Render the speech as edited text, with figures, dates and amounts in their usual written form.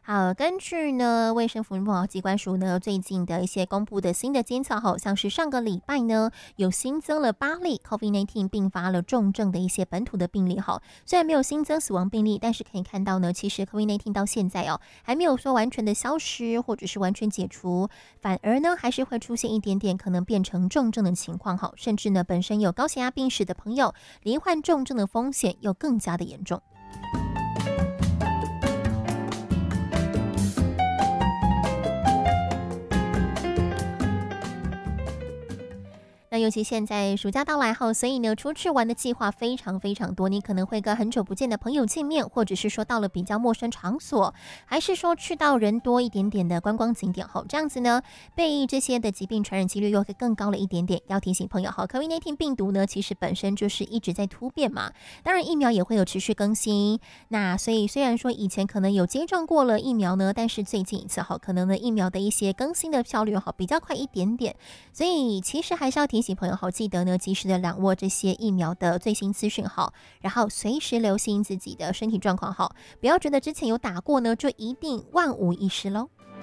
好，根据呢卫生福利部机关署呢最近的一些公布的新的监测，好像是上个礼拜呢有新增了8例 COVID-19 并发了重症的一些本土的病例。好，虽然没有新增死亡病例，但是可以看到呢，其实 COVID-19 到现在还没有说完全的消失或者是完全解除，反而呢还是会出现一点点可能变成重症的情况。好，甚至呢本身有高血压病史的朋友，罹患重症的风险又更加的严重。那尤其现在暑假到来后，所以呢，出去玩的计划非常非常多。你可能会跟很久不见的朋友见面，或者是说到了比较陌生场所，还是说去到人多一点点的观光景点后，这样子呢，被这些的疾病传染几率又会更高了一点点。要提醒朋友好 ，COVID-19 病毒呢，其实本身就是一直在突变嘛。当然，疫苗也会有持续更新。那所以虽然说以前可能有接种过了疫苗呢，但是最近一次好，可能呢疫苗的一些更新的效率好比较快一点点。所以其实还是要提醒朋友好，记得呢及时的掌握这些疫苗的最新资讯好，然后随时留心自己的身体状况好，不要觉得之前有打过呢就一定万无一失咯。